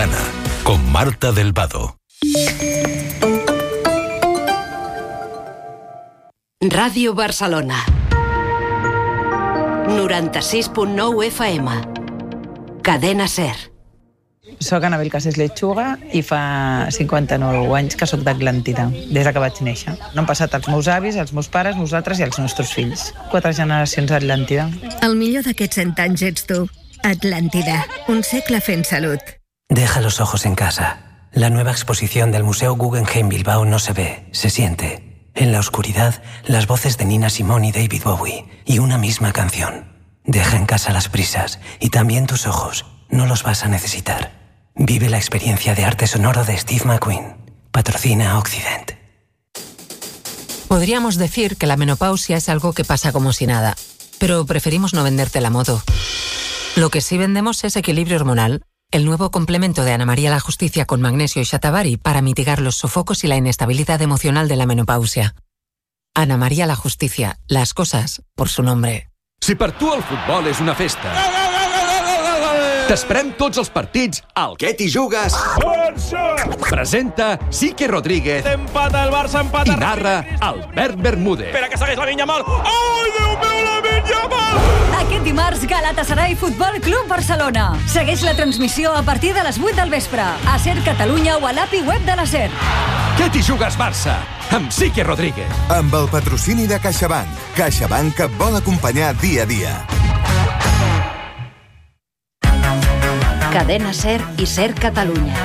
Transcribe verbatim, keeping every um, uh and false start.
mañana con Marta del Vado. Ràdio Barcelona noranta-sis punt nou F M. Cadena Ser. Soc Anabel Casés Lechuga i fa cinquanta-nou anys que soc d'Atlàntida, des que vaig néixer. No han passat els meus avis, els meus pares, nosaltres i els nostres fills. Quatre generacions d'Atlàntida. El millor d'aquests cent anys ets tu. Atlàntida, un segle fent salut. Deja los ojos en casa. La nueva exposición del Museo Guggenheim Bilbao no se ve, se siente. En la oscuridad, las voces de Nina Simone y David Bowie, y una misma canción. Deja en casa las prisas, y también tus ojos. No los vas a necesitar. Vive la experiencia de arte sonoro de Steve McQueen. Patrocina Occident. Podríamos decir que la menopausia es algo que pasa como si nada, pero preferimos no venderte la moto. Lo que sí vendemos es Equilibrio Hormonal, el nuevo complemento de Ana María la Justicia con magnesio y shatavari para mitigar los sofocos y la inestabilidad emocional de la menopausia. Ana María la Justicia, las cosas por su nombre. Si per tu el futbol és una festa, t'esperem tots els partits al Què t'hi jugues? Barça! Presenta Sique Rodríguez. Empata el Barça, empata... I narra Albert Bermúdez. Espera que segueix la Vinya Mal. Ai, Déu meu, la Vinya Mal! Aquest dimarts, Galatasaray Futbol Club Barcelona. Segueix la transmissió a partir de les vuit del vespre. A Ser Catalunya o a l'A P I web de la Ser. Què t'hi jugues, Barça? Amb Sique Rodríguez. Amb el patrocini de CaixaBank. CaixaBank que et vol acompanyar dia a dia. Cadena Ser i Ser Catalunya.